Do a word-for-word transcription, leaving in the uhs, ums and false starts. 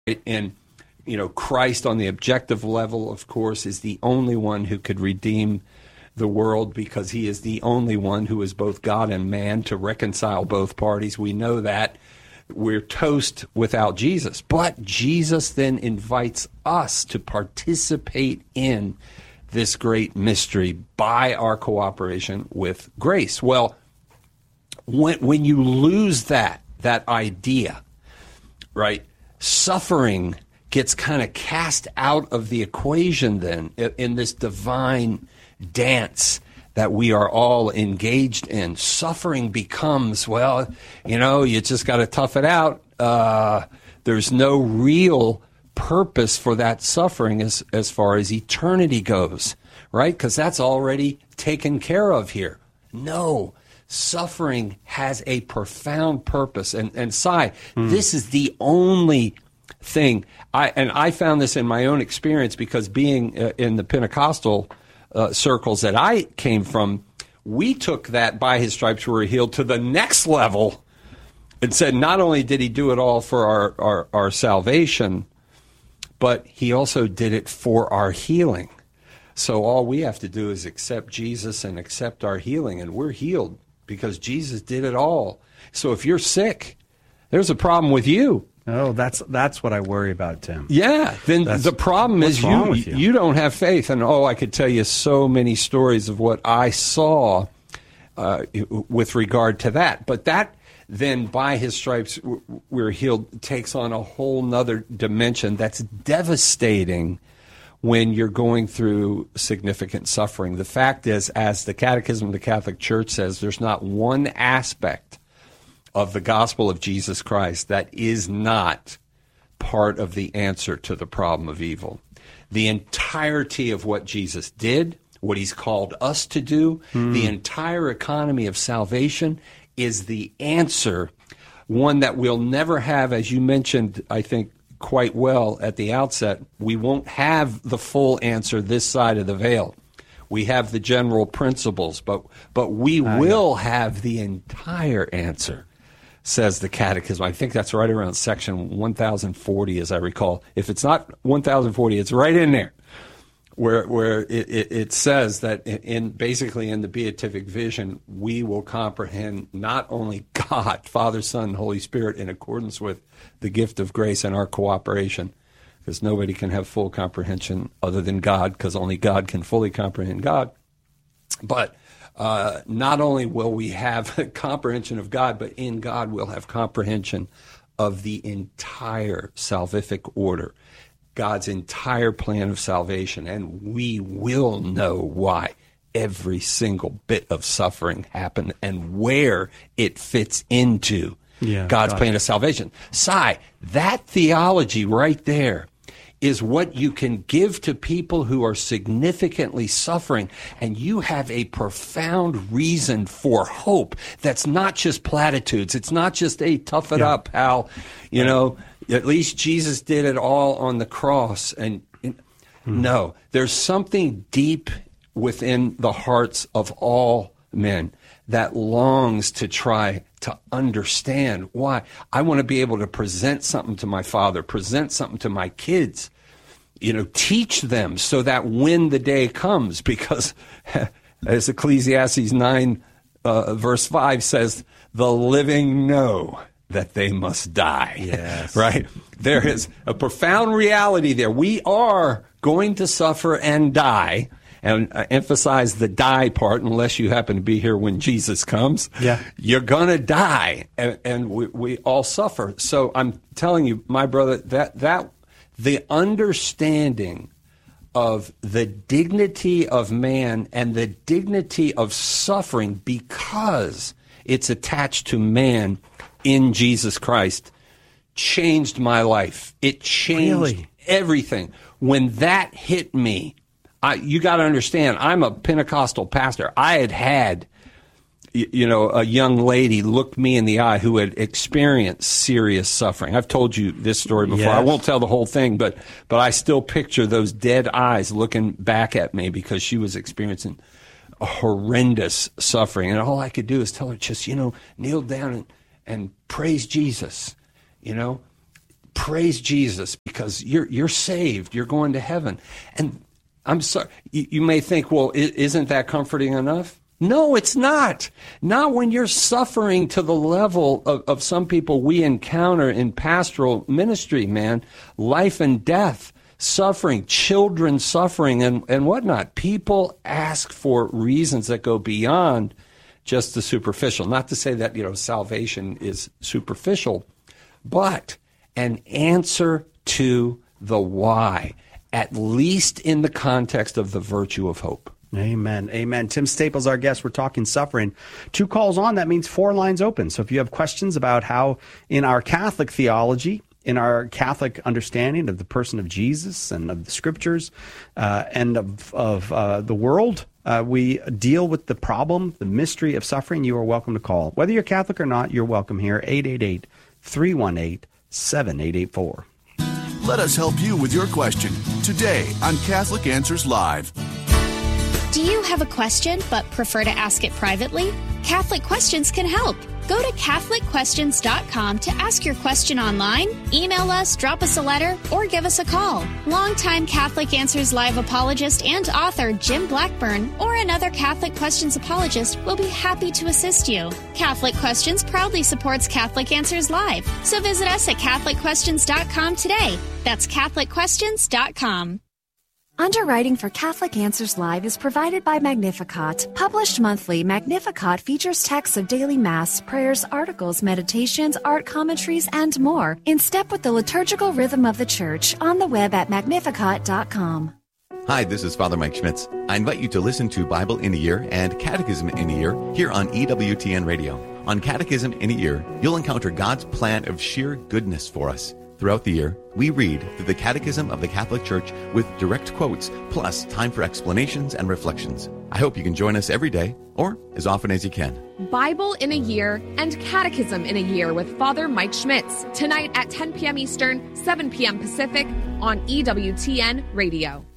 And, you know, Christ on the objective level, of course, is the only one who could redeem the world because he is the only one who is both God and man to reconcile both parties. We know that. We're toast without Jesus. But Jesus then invites us to participate in this great mystery by our cooperation with grace. Well, when, when you lose that, that idea, right, suffering gets kind of cast out of the equation then in this divine dance that we are all engaged in. Suffering becomes, well, you know, you just got to tough it out. Uh, there's no real purpose for that suffering as, as far as eternity goes, right? Because that's already taken care of here. No, suffering has a profound purpose. And, and Cy, mm. this is the only thing. I and I found this in my own experience because being uh, in the Pentecostal uh, circles that I came from, we took that by his stripes we were healed to the next level and said not only did he do it all for our, our, our salvation, but he also did it for our healing. So all we have to do is accept Jesus and accept our healing, and we're healed because Jesus did it all. So if you're sick, there's a problem with you. Oh, that's that's what I worry about, Tim. Yeah, then That's, the problem is you, you you don't have faith. And oh, I could tell you so many stories of what I saw uh, with regard to that. But that then, by his stripes we're healed, takes on a whole nother dimension that's devastating when you're going through significant suffering. The fact is, as the Catechism of the Catholic Church says, there's not one aspect of the gospel of Jesus Christ that is not part of the answer to the problem of evil. The entirety of what Jesus did, what he's called us to do, mm. the entire economy of salvation is the answer, one that we'll never have, as you mentioned, I think, quite well at the outset. We won't have the full answer this side of the veil. We have the general principles, but but we uh, will yeah. have the entire answer, says the Catechism. I think that's right around section one thousand forty, as I recall. If it's not one thousand forty, it's right in there, where where it, it, it says that in basically in the beatific vision, we will comprehend not only God, Father, Son, Holy Spirit, in accordance with the gift of grace and our cooperation, because nobody can have full comprehension other than God, because only God can fully comprehend God. But uh, not only will we have comprehension of God, but in God we'll have comprehension of the entire salvific order, God's entire plan of salvation, and we will know why every single bit of suffering happened and where it fits into yeah, God's plan of salvation. Cy, that theology right there is what you can give to people who are significantly suffering, and you have a profound reason for hope that's not just platitudes. It's not just, hey, tough it yeah. up, pal. You know, at least Jesus did it all on the cross. And, and hmm. no, there's something deep within the hearts of all men that longs to try to understand why. I want to be able to present something to my father, present something to my kids, you know, teach them so that when the day comes, because as Ecclesiastes nine, uh, verse five says, the living know that they must die. Yes. Right? There is a profound reality there. We are going to suffer and die. And uh, emphasize the die part, unless you happen to be here when Jesus comes. Yeah. You're going to die, and, and we, we all suffer. So I'm telling you, my brother, that that the understanding of the dignity of man and the dignity of suffering because it's attached to man in Jesus Christ changed my life. It changed really? everything. When that hit me, I, you got to understand, I'm a Pentecostal pastor. I had had, you, you know, a young lady look me in the eye who had experienced serious suffering. I've told you this story before. Yes. I won't tell the whole thing, but but I still picture those dead eyes looking back at me because she was experiencing a horrendous suffering. And all I could do is tell her, just, you know, kneel down and, and praise Jesus, you know. praise Jesus because you're you're saved. You're going to heaven. And I'm sorry, you, you may think, well, isn't that comforting enough? No, it's not. Not when you're suffering to the level of, of some people we encounter in pastoral ministry, man. Life and death, suffering, children suffering, and, and whatnot. People ask for reasons that go beyond just the superficial. Not to say that, you know, salvation is superficial, but an answer to the why, at least in the context of the virtue of hope. Amen. Amen. Tim Staples, our guest. We're talking suffering. Two calls on. That means four lines open. So if you have questions about how in our Catholic theology, in our Catholic understanding of the person of Jesus and of the scriptures uh, and of, of uh, the world, uh, we deal with the problem, the mystery of suffering, you are welcome to call. Whether you're Catholic or not, you're welcome here. eight eight eight, three one eight, seven eight eight four. Let us help you with your question today on Catholic Answers Live. Do you have a question but prefer to ask it privately? Catholic Questions can help. Go to Catholic Questions dot com to ask your question online, email us, drop us a letter, or give us a call. Longtime Catholic Answers Live apologist and author Jim Blackburn or another Catholic Questions apologist will be happy to assist you. Catholic Questions proudly supports Catholic Answers Live, so visit us at Catholic Questions dot com today. That's Catholic Questions dot com. Underwriting for Catholic Answers Live is provided by Magnificat. Published monthly, Magnificat features texts of daily Mass, prayers, articles, meditations, art commentaries, and more, in step with the liturgical rhythm of the Church, on the web at Magnificat dot com. Hi, this is Father Mike Schmitz. I invite you to listen to Bible in a Year and Catechism in a Year here on E W T N Radio. On Catechism in a Year, you'll encounter God's plan of sheer goodness for us. Throughout the year, we read through the Catechism of the Catholic Church with direct quotes, plus time for explanations and reflections. I hope you can join us every day, or as often as you can. Bible in a Year and Catechism in a Year with Father Mike Schmitz, tonight at ten p.m. Eastern, seven p.m. Pacific on E W T N Radio.